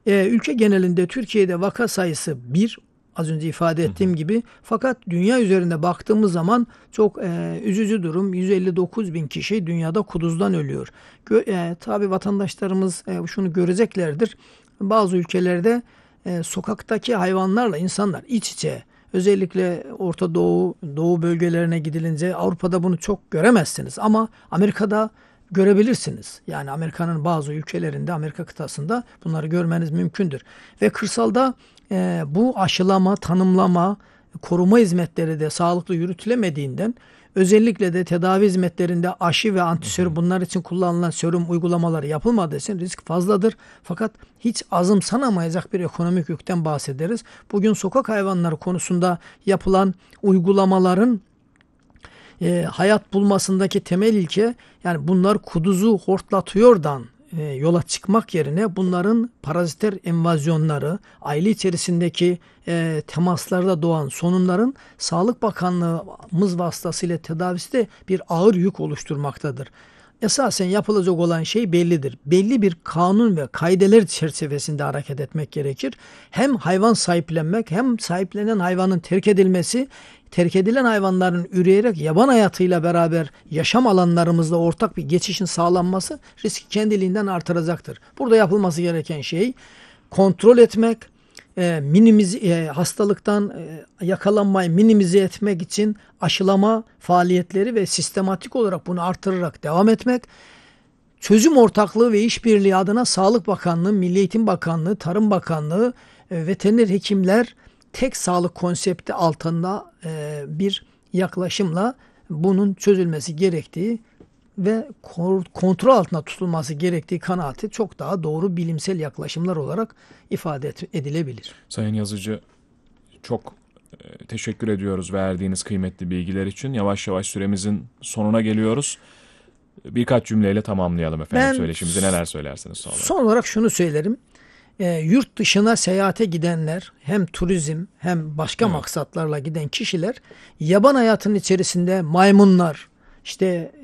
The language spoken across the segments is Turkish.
Ülke genelinde Türkiye'de vaka sayısı 1. Az önce ifade ettiğim gibi. Fakat dünya üzerinde baktığımız zaman çok üzücü durum. 159 bin kişi dünyada kuduzdan ölüyor. Tabii vatandaşlarımız şunu göreceklerdir. Bazı ülkelerde sokaktaki hayvanlarla insanlar iç içe. Özellikle Orta Doğu bölgelerine gidilince Avrupa'da bunu çok göremezsiniz. Ama Amerika'da görebilirsiniz. Yani Amerika'nın bazı ülkelerinde, Amerika kıtasında bunları görmeniz mümkündür. Ve kırsalda bu aşılama, tanımlama, koruma hizmetleri de sağlıklı yürütülemediğinden özellikle de tedavi hizmetlerinde aşı ve antiserum bunlar için kullanılan serum uygulamaları yapılmadığı için risk fazladır. Fakat hiç azımsanamayacak bir ekonomik yükten bahsederiz. Bugün sokak hayvanları konusunda yapılan uygulamaların hayat bulmasındaki temel ilke, yani bunlar kuduzu hortlatıyordan yola çıkmak yerine bunların paraziter invazyonları, aile içerisindeki temaslarda doğan sorunların Sağlık Bakanlığımız vasıtasıyla tedavisi de bir ağır yük oluşturmaktadır. Esasen yapılacak olan şey bellidir. Belli bir kanun ve kaideler çerçevesinde hareket etmek gerekir. Hem hayvan sahiplenmek hem sahiplenen hayvanın terk edilmesi, terk edilen hayvanların üreyerek yaban hayatıyla beraber yaşam alanlarımızda ortak bir geçişin sağlanması riski kendiliğinden artıracaktır. Burada yapılması gereken şey kontrol etmek, hastalıktan yakalanmayı minimize etmek için aşılama faaliyetleri ve sistematik olarak bunu artırarak devam etmek. Çözüm ortaklığı ve işbirliği adına Sağlık Bakanlığı, Milli Eğitim Bakanlığı, Tarım Bakanlığı, veteriner hekimler tek sağlık konsepti altında bir yaklaşımla bunun çözülmesi gerektiği ve kontrol altında tutulması gerektiği kanaati çok daha doğru bilimsel yaklaşımlar olarak ifade edilebilir. Sayın Yazıcı, çok teşekkür ediyoruz verdiğiniz kıymetli bilgiler için. Yavaş yavaş süremizin sonuna geliyoruz. Birkaç cümleyle tamamlayalım efendim söyleşimizi. Neler söylersiniz sonra? Son olarak şunu söylerim. Yurt dışına seyahate gidenler, hem turizm hem başka maksatlarla giden kişiler yaban hayatının içerisinde maymunlar, işte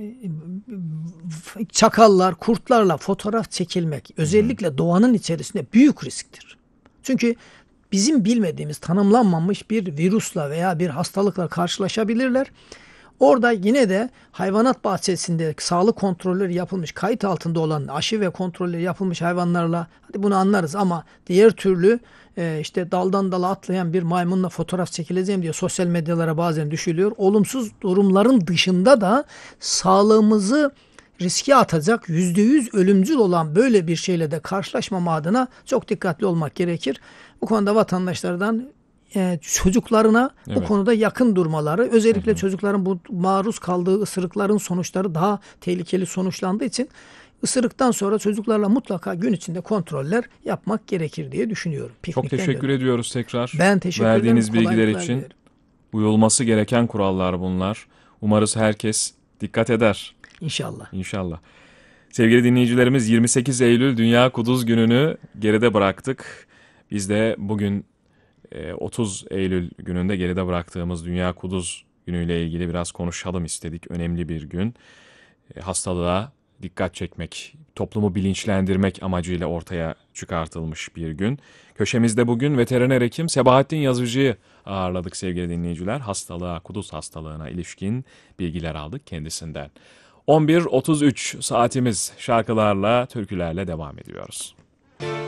çakallar, kurtlarla fotoğraf çekilmek özellikle doğanın içerisinde büyük risktir. Çünkü bizim bilmediğimiz, tanımlanmamış bir virüsle veya bir hastalıkla karşılaşabilirler. Orada yine de hayvanat bahçesinde sağlık kontrolleri yapılmış, kayıt altında olan aşı ve kontrolleri yapılmış hayvanlarla hadi bunu anlarız ama diğer türlü işte daldan dala atlayan bir maymunla fotoğraf çekileceğim diye sosyal medyalara bazen düşülüyor. Olumsuz durumların dışında da sağlığımızı riske atacak, %100 ölümcül olan böyle bir şeyle de karşılaşmama adına çok dikkatli olmak gerekir. Bu konuda vatandaşlardan çocuklarına bu konuda yakın durmaları, özellikle çocukların bu maruz kaldığı ısırıkların sonuçları daha tehlikeli sonuçlandığı için ısırıktan sonra çocuklarla mutlaka gün içinde kontroller yapmak gerekir diye düşünüyorum. Çok teşekkür ediyoruz tekrar. Ben teşekkür ederim. Verdiğiniz bilgiler için. Uyulması gereken kurallar bunlar. Umarız herkes dikkat eder. İnşallah. İnşallah. Sevgili dinleyicilerimiz, 28 Eylül Dünya Kuduz Günü'nü geride bıraktık. Biz de bugün 30 Eylül gününde geride bıraktığımız Dünya Kuduz Günü ile ilgili biraz konuşalım istedik. Önemli bir gün. Hastalığa dikkat çekmek, toplumu bilinçlendirmek amacıyla ortaya çıkartılmış bir gün. Köşemizde bugün veteriner hekim Sebahattin Yazıcı'yı ağırladık sevgili dinleyiciler. Hastalığa, kuduz hastalığına ilişkin bilgiler aldık kendisinden. 11.33 saatimiz, şarkılarla, türkülerle devam ediyoruz.